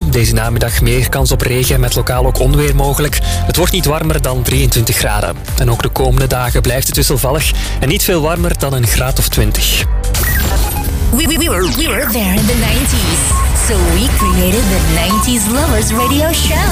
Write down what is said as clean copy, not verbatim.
Deze namiddag meer kans op regen met lokaal ook onweer mogelijk. Het wordt niet warmer dan 23 graden. En ook de komende dagen blijft het wisselvallig en niet veel warmer dan een graad of 20. We were there in the 90s. So we created the 90s Lovers Radio Show.